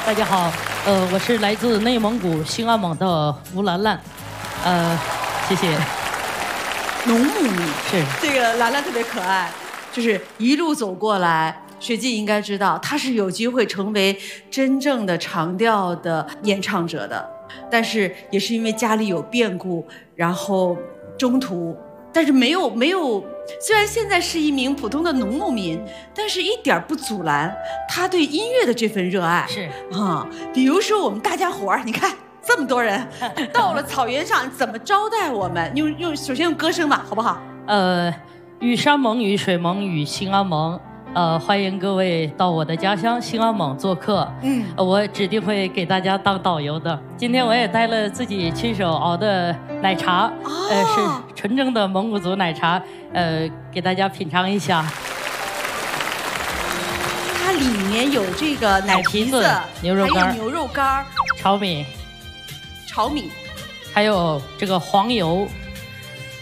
大家好，我是来自内蒙古兴安盟的吴兰兰，谢谢。 农牧民是这个兰兰特别可爱，就是一路走过来，雪季应该知道，她是有机会成为真正的长调的演唱者的，但是也是因为家里有变故，然后中途，但是没有，虽然现在是一名普通的农牧民，但是一点不阻拦他对音乐的这份热爱。 是啊，比如说我们大家伙儿，你看这么多人到了草原上，怎么招待我们？首先用歌声吧，好不好？ 与山盟与水盟与兴安盟，欢迎各位到我的家乡兴安盟做客。我指定会给大家当导游的。今天我也带了自己亲手熬的奶茶，是纯正的蒙古族奶茶，给大家品尝一下。 它里面有这个奶皮子、 牛肉干、 还有牛肉干、 炒米， 炒米， 还有这个黄油、